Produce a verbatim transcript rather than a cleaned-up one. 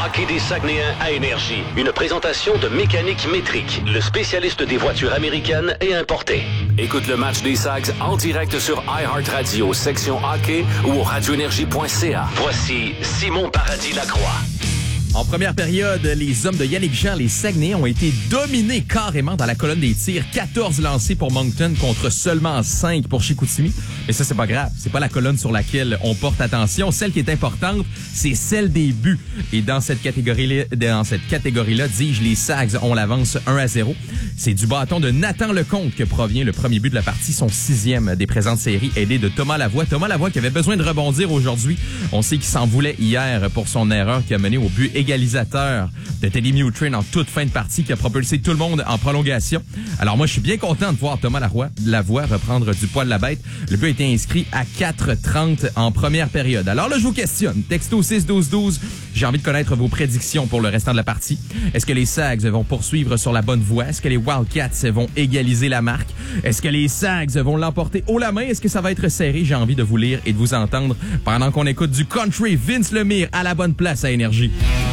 hockey des Saguenayens à Énergie. Une présentation de Mécanique Métrique, le spécialiste des voitures américaines et importées. Écoute le match des Sags en direct sur iHeartRadio, section hockey ou au radio énergie point c a. Voici Simon Paradis-Lacroix. En première période, les hommes de Yannick Jean, les Saguenayens, ont été dominés carrément dans la colonne des tirs. quatorze lancés pour Moncton contre seulement cinq pour Chicoutimi. Mais ça, c'est pas grave. C'est pas la colonne sur laquelle on porte attention. Celle qui est importante, c'est celle des buts. Et dans cette catégorie-là, dans cette catégorie-là, dis-je, les Sags ont l'avance un à zéro. C'est du bâton de Nathan Lecomte que provient le premier but de la partie, son sixième des présentes séries, aidé de Thomas Lavoie. Thomas Lavoie qui avait besoin de rebondir aujourd'hui. On sait qu'il s'en voulait hier pour son erreur qui a mené au but égalisateur de Teddy Mutrain en toute fin de partie, qui a propulsé tout le monde en prolongation. Alors moi, je suis bien content de voir Thomas Lavoie, Lavoie reprendre du poil de la bête. Le but a été inscrit à quatre trente en première période. Alors là, je vous questionne. Texto six douze douze. J'ai envie de connaître vos prédictions pour le restant de la partie. Est-ce que les Sags vont poursuivre sur la bonne voie? Est-ce que les Wildcats vont égaliser la marque? Est-ce que les Sags vont l'emporter haut la main? Est-ce que ça va être serré? J'ai envie de vous lire et de vous entendre pendant qu'on écoute du country. Vince Lemire à la bonne place à Énergie.